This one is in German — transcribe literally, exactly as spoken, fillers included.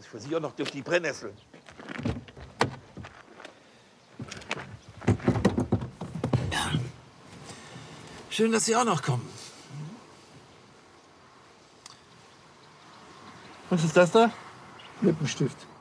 Für Sie auch noch durch die Brennnesseln. Ja. Schön, dass Sie auch noch kommen. Was ist das da? Lippenstift.